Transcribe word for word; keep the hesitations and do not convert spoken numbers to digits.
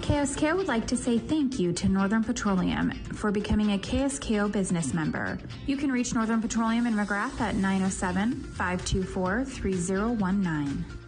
K S K O would like to say thank you to Northern Petroleum for becoming a K S K O business member. You can reach Northern Petroleum in McGrath at nine oh seven, five two four, three oh one nine.